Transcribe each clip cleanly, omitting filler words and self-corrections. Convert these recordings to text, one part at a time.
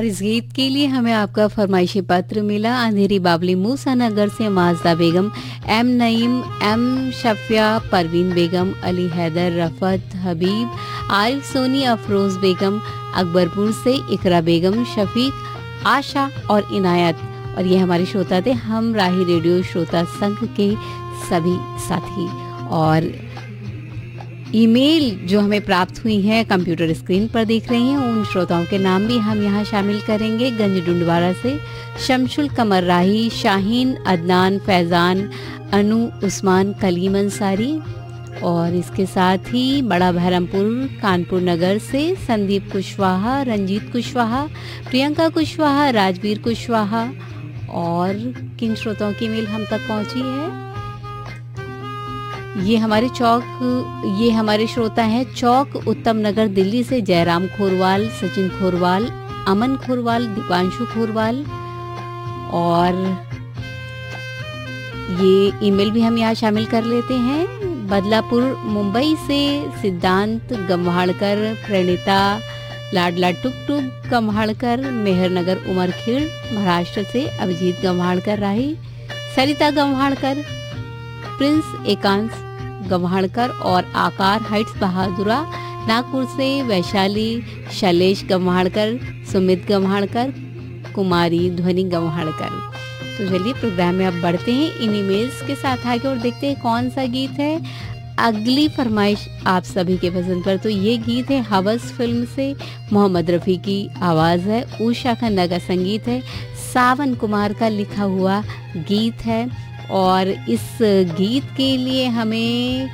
और इस गीत के लिए हमें आपका फरमाइशी पत्र मिला। अंधेरी बाबली मूसा नगर से माजदा बेगम, एम नईम, एम शफिया, परवीन बेगम, अली हैदर, रफत हबीब, आरिफ सोनी, अफरोज बेगम, अकबरपुर से इकरा बेगम, शफीक, आशा और इनायत। और ये हमारे श्रोता थे हम राही रेडियो श्रोता संघ के सभी साथी। और ईमेल जो हमें प्राप्त हुई है कंप्यूटर स्क्रीन पर देख रही हैं, उन श्रोताओं के नाम भी हम यहाँ शामिल करेंगे। गंज डुंडवारा से शमशुल कमर राही, शाहीन, अदनान, फैज़ान, अनु, उस्मान, कलीम अंसारी। और इसके साथ ही बड़ा बहरमपुर कानपुर नगर से संदीप कुशवाहा, रंजीत कुशवाहा, प्रियंका कुशवाहा, राजवीर कुशवाहा। और किन श्रोताओं की ईमेल हम तक पहुँची है? ये हमारे श्रोता हैं चौक उत्तम नगर दिल्ली से जयराम खोरवाल, सचिन खोरवाल, अमन खोरवाल, दीपांशु खोरवाल। और ये ईमेल भी हम यहाँ शामिल कर लेते हैं। बदलापुर मुंबई से सिद्धांत गम्हाड़कर, प्रणीता लाडला टुक गम्हाड़कर, मेहरनगर उमरखेड़ महाराष्ट्र से अभिजीत गम्हाड़कर राही, सरिता गम्हाड़कर, प्रिंस एकांश गम्हाड़कर और आकार हाइट्स बहादुरा नागपुर से वैशाली, शैलेश गम्हाड़कर, सुमित गम्हाड़कर, कुमारी ध्वनि गम्हाड़कर। तो चलिए प्रोग्राम में अब बढ़ते हैं इन ईमेल्स के साथ आगे और देखते हैं कौन सा गीत है अगली फरमाइश आप सभी के पसंद पर। तो ये गीत है हवस फिल्म से, मोहम्मद रफ़ी की आवाज़ है, उषा खन्ना का संगीत है, सावन कुमार का लिखा हुआ गीत है। और इस गीत के लिए हमें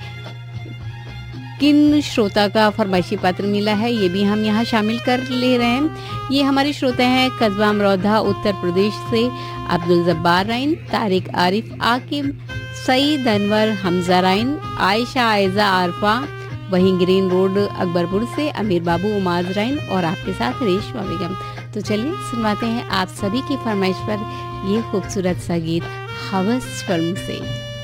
किन श्रोता का फरमाइशी पत्र मिला है ये भी हम यहाँ शामिल कर ले रहे हैं। ये हमारे श्रोता हैं कस्बा अमरोधा उत्तर प्रदेश से अब्दुल जब्बार राइन, तारिक आरिफ, आकिब, सईद अनवर, हमजा राइन, आयशा आयजा आरफा, वहीं ग्रीन रोड अकबरपुर से अमीर बाबू उमाज राइन और आपके साथ रेशमा बेगम। तो चलिए सुनवाते हैं आप सभी की फरमाइश पर ये खूबसूरत सा गीत हवस फिल्म से।